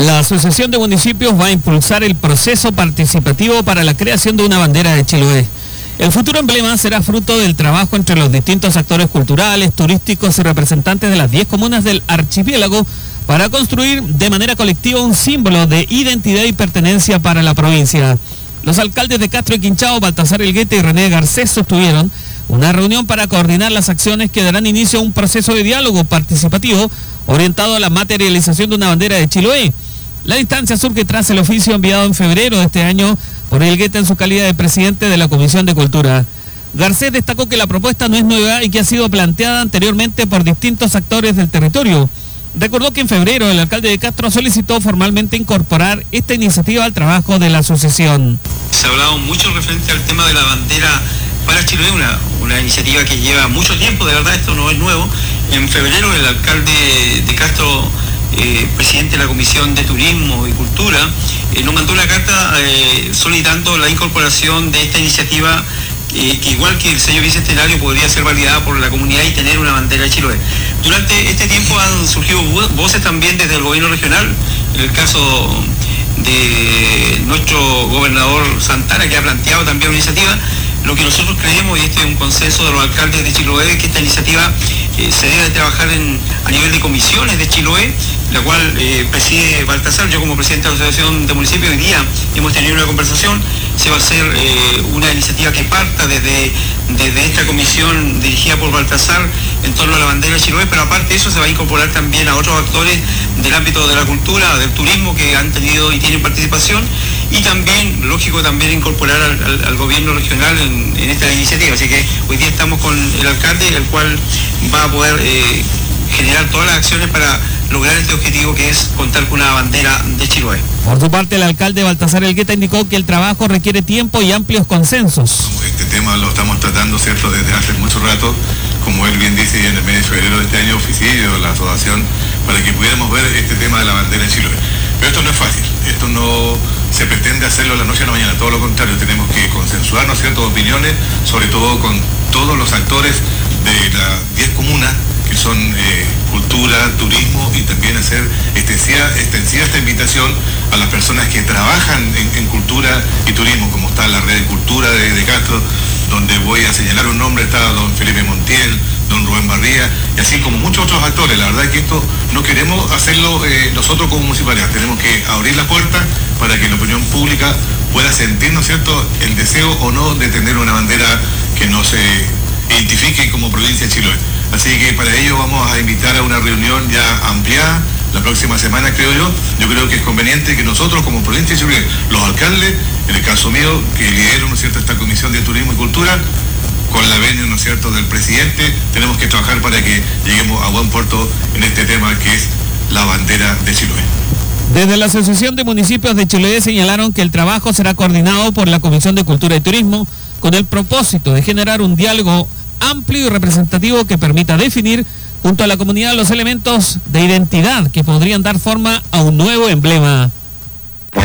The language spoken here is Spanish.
La Asociación de Municipios va a impulsar el proceso participativo para la creación de una bandera de Chiloé. El futuro emblema será fruto del trabajo entre los distintos actores culturales, turísticos y representantes de las 10 comunas del archipiélago para construir de manera colectiva un símbolo de identidad y pertenencia para la provincia. Los alcaldes de Castro y Quinchao, Baltasar Elgueta y René Garcés sostuvieron una reunión para coordinar las acciones que darán inicio a un proceso de diálogo participativo orientado a la materialización de una bandera de Chiloé. La instancia surge tras el oficio enviado en febrero de este año por Elgueta en su calidad de presidente de la Comisión de Cultura. Garcés destacó que la propuesta no es nueva y que ha sido planteada anteriormente por distintos actores del territorio. Recordó que en febrero el alcalde de Castro solicitó formalmente incorporar esta iniciativa al trabajo de la asociación. Se ha hablado mucho referente al tema de la bandera para Chiloé, una iniciativa que lleva mucho tiempo, de verdad esto no es nuevo. En febrero el alcalde de Castro, presidente de la Comisión de Turismo y Cultura, nos mandó una carta solicitando la incorporación de esta iniciativa que igual que el sello bicentenario podría ser validada por la comunidad y tener una bandera de Chiloé. Durante este tiempo han surgido voces también desde el gobierno regional, en el caso de nuestro gobernador Santana, que ha planteado también una iniciativa. Lo que nosotros creemos, y este es un consenso de los alcaldes de Chiloé, que esta iniciativa se debe trabajar a nivel de comisiones de Chiloé, la cual preside Baltasar. Yo como presidente de la Asociación de Municipios hoy día hemos tenido una conversación. Se va a hacer una iniciativa que parta desde esta comisión dirigida por Baltasar en torno a la bandera de Chiloé, pero aparte de eso se va a incorporar también a otros actores del ámbito de la cultura, del turismo, que han tenido y tienen participación, y también, lógico, también incorporar al gobierno regional en esta iniciativa. Así que hoy día estamos con el alcalde, el cual va a poder generar todas las acciones para lograr este objetivo, que es contar con una bandera de Chiloé. Por su parte, el alcalde Baltasar Elgueta indicó que el trabajo requiere tiempo y amplios consensos. Este tema lo estamos tratando, ¿cierto?, desde hace mucho rato. Como él bien dice, en el mes de febrero de este año oficié la asociación para que pudiéramos ver este tema de la bandera de Chiloé. Pero esto no es fácil, esto no se pretende hacerlo de la noche a la mañana, todo lo contrario, tenemos que consensuar, ¿no es cierto?, opiniones, sobre todo con todos los actores de las 10 comunas, que son cultura, turismo, y también hacer extensiva esta invitación a las personas que trabajan en cultura y turismo, como está la red de cultura de Castro, donde voy a señalar un nombre, está don Felipe Montiel, don Rubén Barría, y así como muchos otros actores. La verdad es que esto no queremos hacerlo nosotros como municipalidad, tenemos que abrir las puertas para que la opinión pública pueda sentir, ¿no es cierto?, el deseo o no de tener una bandera que nos identifique como provincia de Chiloé. Así que para ello vamos a invitar a una reunión ya ampliada la próxima semana, creo yo. Yo creo que es conveniente que nosotros como provincia de Chiloé, los alcaldes, en el caso mío, que lidero, ¿no es cierto?, esta Comisión de Turismo y Cultura, con la venia, ¿no es cierto?, del presidente, tenemos que trabajar para que lleguemos a buen puerto en este tema que es la bandera de Chiloé. Desde la Asociación de Municipios de Chiloé señalaron que el trabajo será coordinado por la Comisión de Cultura y Turismo con el propósito de generar un diálogo amplio y representativo que permita definir junto a la comunidad los elementos de identidad que podrían dar forma a un nuevo emblema.